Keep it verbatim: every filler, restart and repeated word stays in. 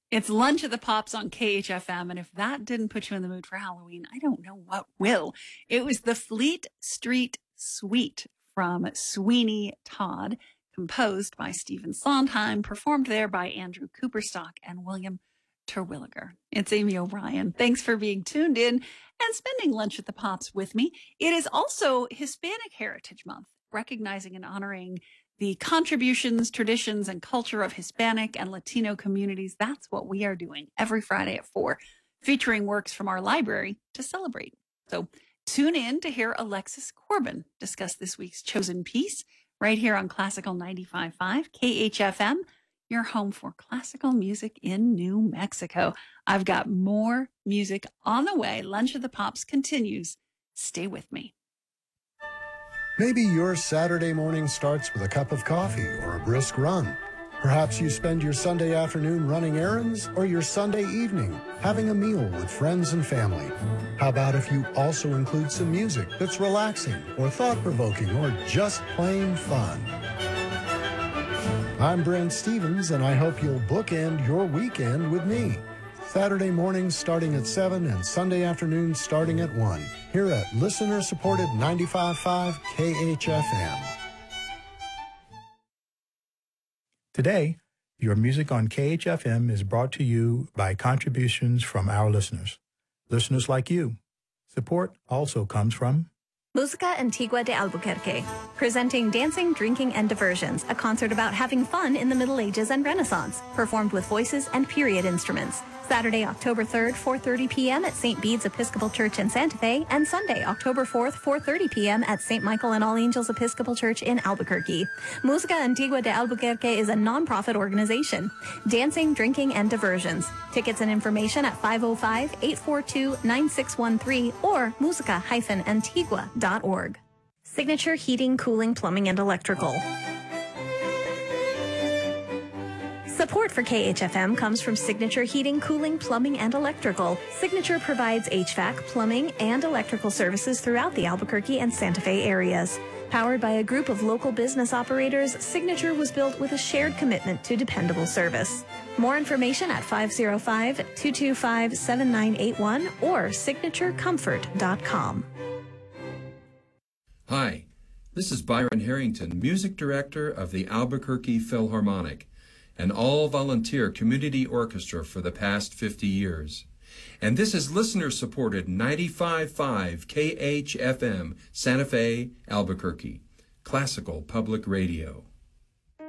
It's Lunch at the Pops on K H F M, and if that didn't put you in the mood for Halloween, I don't know what will. It was the Fleet Street Suite from Sweeney Todd, composed by Stephen Sondheim, performed there by Andrew Cooperstock and William Terwilliger. It's Amy O'Brien. Thanks for being tuned in and spending Lunch at the Pops with me. It is also Hispanic Heritage Month, recognizing and honoring the contributions, traditions, and culture of Hispanic and Latino communities. That's what we are doing every Friday at four, featuring works from our library to celebrate. So tune in to hear Alexis Corbin discuss this week's chosen piece right here on Classical ninety-five point five K H F M, your home for classical music in New Mexico. I've got more music on the way. Lunch of the Pops continues. Stay with me. Maybe your Saturday morning starts with a cup of coffee or a brisk run. Perhaps you spend your Sunday afternoon running errands or your Sunday evening having a meal with friends and family. How about if you also include some music that's relaxing or thought-provoking or just plain fun? I'm Brent Stevens, and I hope you'll bookend your weekend with me. Saturday mornings starting at seven and Sunday afternoons starting at one, here at listener-supported ninety-five point five K H F M. Today, your music on K H F M is brought to you by contributions from our listeners, listeners like you. Support also comes from Música Antigua de Albuquerque, presenting Dancing, Drinking, and Diversions, a concert about having fun in the Middle Ages and Renaissance, performed with voices and period instruments. Saturday, October third, four thirty p.m. at Saint Bede's Episcopal Church in Santa Fe, and Sunday, October fourth, four thirty p.m. at Saint Michael and All Angels Episcopal Church in Albuquerque. Música Antigua de Albuquerque is a nonprofit organization. Dancing, Drinking, and Diversions. Tickets and information at five oh five, eight four two, nine six one three or musica dash antigua dot org. Signature Heating, Cooling, Plumbing, and Electrical. Support for K H F M comes from Signature Heating, Cooling, Plumbing, and Electrical. Signature provides H V A C, plumbing, and electrical services throughout the Albuquerque and Santa Fe areas. Powered by a group of local business operators, Signature was built with a shared commitment to dependable service. More information at five oh five, two two five, seven nine eight one or signature comfort dot com. Hi, this is Byron Harrington, Music Director of the Albuquerque Philharmonic, an all-volunteer community orchestra for the past fifty years. And this is listener-supported ninety-five point five K H F M, Santa Fe, Albuquerque, classical public radio.